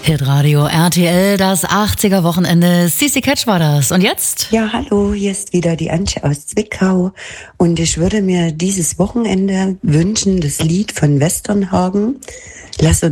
Hitradio RTL, das 80er-Wochenende. Sissi Catch war das. Und jetzt? Ja, hallo, hier ist wieder die Antje aus Zwickau. Und ich würde mir dieses Wochenende wünschen, das Lied von Westernhagen, Lass